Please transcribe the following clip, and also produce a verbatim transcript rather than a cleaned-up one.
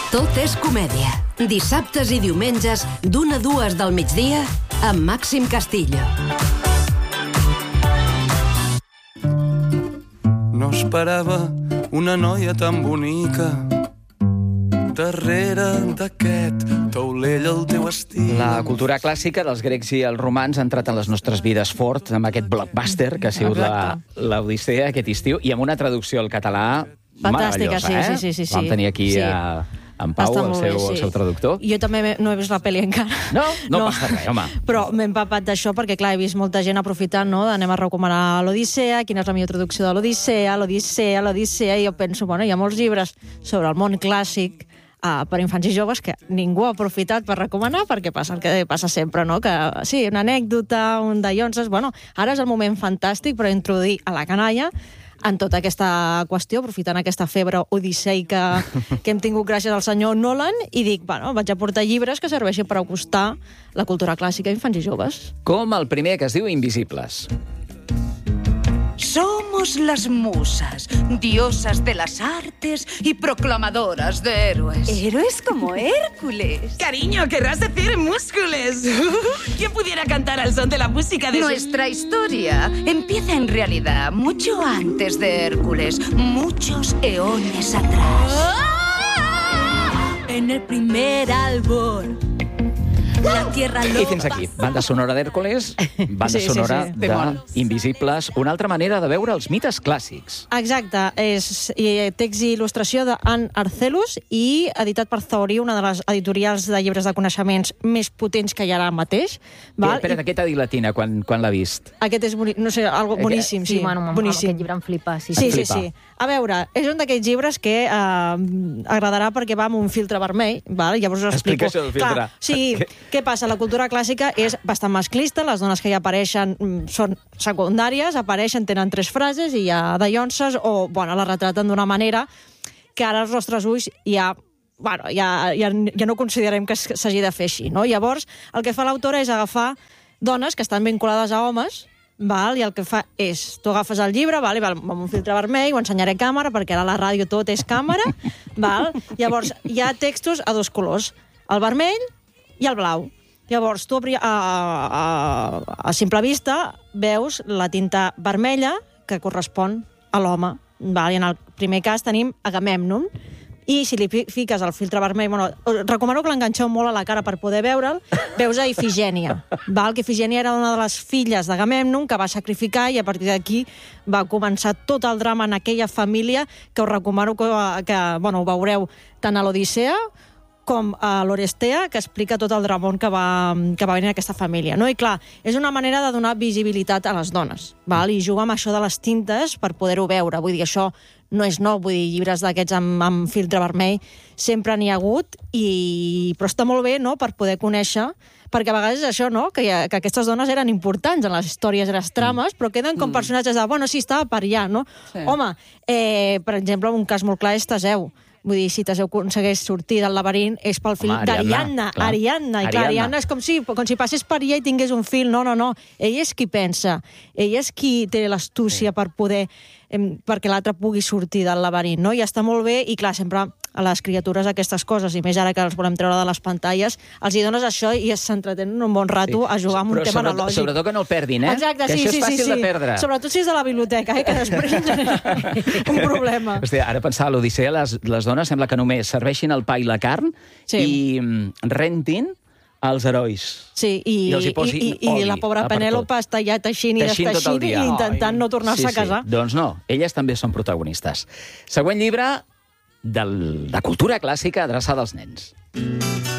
Tot és comèdia. Dissabtes i diumenges, d'una a dues del migdia, amb Màxim Castillo. No esperava una noia tan bonica darrere d'aquest taulell al teu estil. La cultura clàssica dels grecs i els romans ha entrat en les nostres vides fort amb aquest blockbuster que ha sigut la- l'Odissea aquest estiu i amb una traducció al català Fantàstica, meravellosa, sí, eh? sí, sí, sí, sí. Vam tenir aquí Sí. a, en Pau, Està el molt seu, bé, el sí. seu traductor. Jo també no he vist la pel·li encara. No? No passa res, home. Però m'he empapat d'això perquè, clar, he vist molta gent aprofitant, no?, d'anem a recomanar l'Odissea, quina és la millor traducció de l'Odissea, l'Odissea, l'Odissea, i jo penso, bueno, hi ha molts llibres sobre el món clàssic uh, per infants i joves que ningú ha aprofitat per recomanar, perquè passa el que passa sempre, no?, que sí, una anècdota, un dallonses, bueno, ara és el moment fantàstic per introduir a la canalla en tota aquesta qüestió, aprofitant aquesta febre odisseica que hem tingut gràcies al senyor Nolan, i dic, bueno, vaig a portar llibres que serveixin per acostar la cultura clàssica a infants i joves. Com el primer, que es diu Invisibles. Somos las musas, diosas de las artes y proclamadoras de héroes. Héroes como Hércules. Cariño, querrás decir múscules. ¿Quién pudiera cantar al son de la música de Nuestra historia empieza en realidad mucho antes de Hércules, muchos eones atrás. En el primer albor, la tierra lo I fins aquí. Banda sonora d'Hèrcules, banda Sí, sí, sonora sí. d'Invisibles, una altra manera de veure els mites clàssics. Exacte, és i, text i il·lustració d'Anne Arcelus i editat per Thori, una de les editorials de llibres de coneixements més potents que hi ha ara mateix. Val? Espera, I què t'ha dit la Tina quan, quan l'ha vist? aquest és boni... no sé, algo boníssim, sí, Sí, bueno, amb boníssim. aquest llibre em flipa. Sí, Sí, sí. sí, flipa. sí. A veure, és un d'aquells llibres que eh, agradarà perquè va amb un filtre vermell, val? Llavors us explico. Explica això del filtre. Clar, sí, què passa? La cultura clàssica és bastant masclista, les dones que hi apareixen mm, són secundàries, apareixen, tenen tres frases i hi ha dallonses, o, bueno, la retraten d'una manera que ara als nostres ulls ja bueno, ja, ja, ja no considerem que s'hagi de fer així, no? Llavors, el que fa l'autora és agafar dones que estan vinculades a homes, val? I el que fa és, tu agafes el llibre, val? I val, amb un filtre vermell, ho ensenyaré a càmera, perquè ara a la ràdio tot és càmera, val? Llavors, hi ha textos a dos colors, el vermell i el blau. Llavors, tu a, a, a, a simple vista veus la tinta vermella que correspon a l'home. Val? I en el primer cas tenim Agamèmnon, i si li fiques el filtre vermell... Bueno, us recomano que l'enganxeu molt a la cara per poder veure'l. Veus a Ifigènia. Val? Que Ifigènia era una de les filles d'Agamèmnon que va sacrificar, i a partir d'aquí va començar tot el drama en aquella família, que us recomano que, que bueno, ho veureu tant a l'Odissea com a l'Orestea, que explica tot el dramón que va, que va venir a aquesta família. No? I clar, és una manera de donar visibilitat a les dones, val? I jugar amb això de les tintes per poder-ho veure. Vull dir, això no és nou, vull dir, llibres d'aquests amb, amb filtre vermell sempre n'hi ha hagut, i... però està molt bé, no?, per poder conèixer, perquè a vegades és això, no?, que, ha, que aquestes dones eren importants en les històries i les trames, però queden com personatges de, bueno, sí, estava per allà, no? Sí. Home, eh, per exemple, un cas molt clar és Teseu. Vull dir, si Teseu aconsegueix sortir del laberint és pel fill d'Ariadna. Ariadna, i clar, Ariadna és com si, com si passés per ella i tingués un fill. No, no, no. Ell és qui pensa. Ell és qui té l'astúcia per poder... perquè l'altre pugui sortir del laberint, no? I està molt bé, i clar, sempre a les criatures aquestes coses, i més ara que els volem treure de les pantalles, els hi dones això i s'entretenen un bon rato a jugar amb un Però tema sobretot, analògic. sobretot que no el perdin, eh? Exacte, que sí, això sí, és fàcil sí, sí. de perdre. Sobretot si és de la biblioteca, eh? Que després genera un problema. Hòstia, ara pensava, a l'Odissea les, les dones sembla que només serveixin el pa i la carn, Sí. i mm, rentin els herois. Sí, i, I els hi posi i, i, oli i la pobra a per Penèlope tot. està ja teixint i Teixint tot el desteixint i dia. intentant Ai. no tornar-se sí, a casar. Sí. Doncs no, elles també són protagonistes. Següent llibre del, de cultura clàssica adreçada als nens.